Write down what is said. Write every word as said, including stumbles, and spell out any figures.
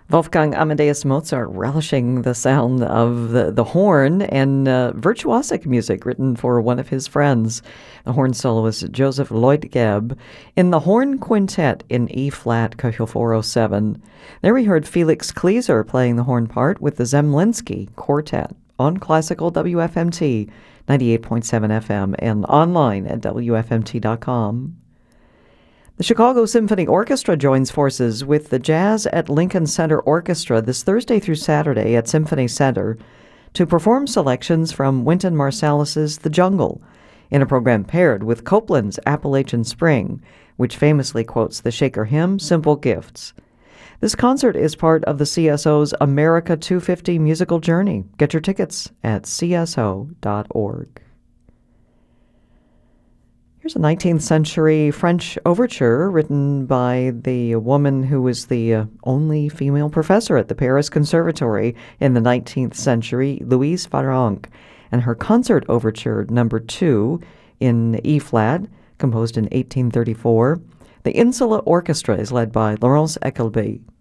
Wolfgang Amadeus Mozart relishing the sound of the, the horn and uh, virtuosic music written for one of his friends. The horn soloist Joseph Leutgeb in the Horn Quintet in E-flat, Köchel four oh seven. There we heard Felix Klieser playing the horn part with the Zemlinsky Quartet on Classical W F M T ninety-eight point seven F M and online at W F M T dot com. The Chicago Symphony Orchestra joins forces with the Jazz at Lincoln Center Orchestra this Thursday through Saturday at Symphony Center to perform selections from Wynton Marsalis's The Jungle in a program paired with Copland's Appalachian Spring, which famously quotes the Shaker hymn, Simple Gifts. This concert is part of the C S O's America two fifty musical journey. Get your tickets at C S O dot org. Here's a nineteenth century French overture written by the woman who was the uh, only female professor at the Paris Conservatory in the nineteenth century, Louise Farrenc, and her concert overture number two in E-flat, composed in eighteen thirty-four. The Insula Orchestra is led by Laurence Eckelby.